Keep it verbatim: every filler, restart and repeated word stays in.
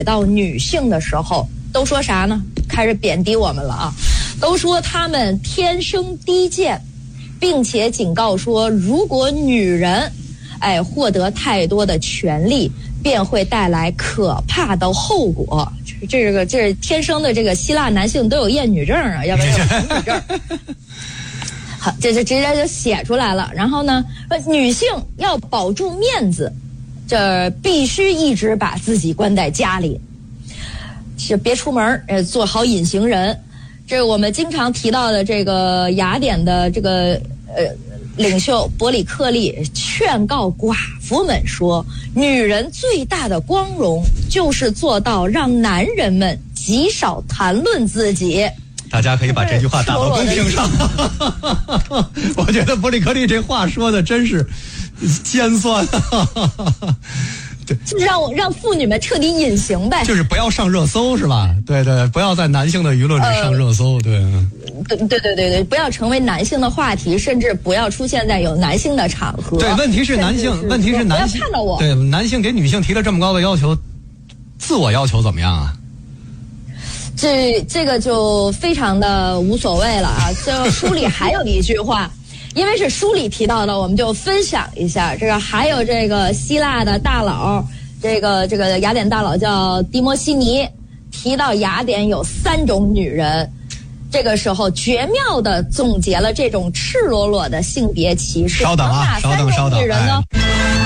到女性的时候，都说啥呢？开始贬低我们了啊！都说她们天生低贱，并且警告说，如果女人，哎，获得太多的权利，便会带来可怕的后果。这个这是天生的，这个希腊男性都有厌女症啊，要不然有恐女症。好，这就直接就写出来了。然后呢，女性要保住面子，这必须一直把自己关在家里，是别出门，呃，做好隐形人。这是我们经常提到的这个雅典的这个呃领袖伯里克利劝告寡妇们说，女人最大的光荣就是做到让男人们极少谈论自己。 大家可以把这句话打到公屏上。我觉得伯里克利这话说的真是尖酸。对， 就是让我让妇女们彻底隐形呗， 就是不要上热搜是吧？对对，不要在男性的舆论里上热搜。呃、对， 对对对对对，不要成为男性的话题，甚至不要出现在有男性的场合。 对，问题是男性， 是问题是男性不要看到我。 对，男性给女性提了这么高的要求，自我要求怎么样啊？ 这这个就非常的无所谓了啊！这书里还有一句话，因为是书里提到的，我们就分享一下。这个还有这个希腊的大佬，这个这个雅典大佬叫迪摩西尼，提到雅典有三种女人，这个时候绝妙的总结了这种赤裸裸的性别歧视。 稍等啊，稍等，稍等。 女人呢？哎